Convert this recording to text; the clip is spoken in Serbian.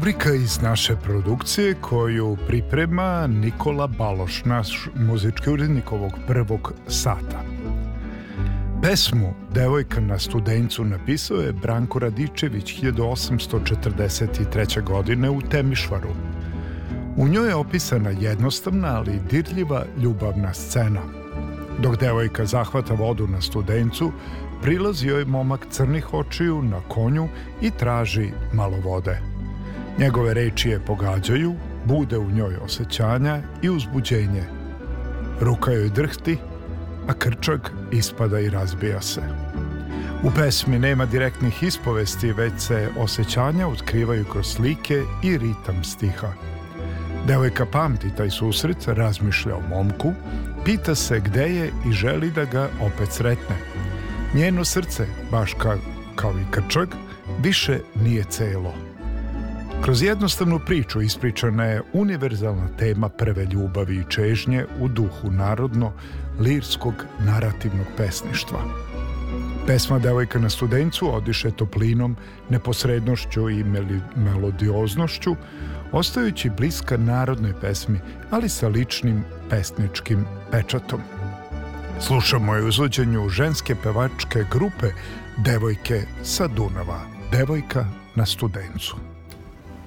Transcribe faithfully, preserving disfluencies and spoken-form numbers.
Rubrika iz naše produkcije koju priprema Nikola Baloš, naš muzički urednik ovog prvog sata. Pesmu Devojka na Studencu napisao je Branko Radičević hiljadu osamsto četrdeset treće. godine u Temišvaru. U njoj je opisana jednostavna, ali dirljiva ljubavna scena. Dok devojka zahvata vodu na Studencu, prilazi joj momak crnih očiju na konju i traži malo vode. Njegove reči je pogađaju, bude u njoj osjećanja i uzbuđenje. Ruka joj drhti, a krčak ispada i razbija se. U pesmi nema direktnih ispovesti, već se osjećanja otkrivaju kroz slike i ritam stiha. Devojka pamti taj susret, razmišlja o momku, pita se gde je i želi da ga opet sretne. Njeno srce, baš ka, kao i krčak, više nije celo. Kroz jednostavnu priču ispričana je univerzalna tema prve ljubavi i čežnje u duhu narodno-lirskog narativnog pesništva. Pesma Devojka na Studencu odiše toplinom, neposrednošću i melodioznošću, ostajući bliska narodnoj pesmi, ali sa ličnim pesničkim pečatom. Slušamo je u izvođenju ženske pevačke grupe Devojke sa Dunava, Devojka na Studencu.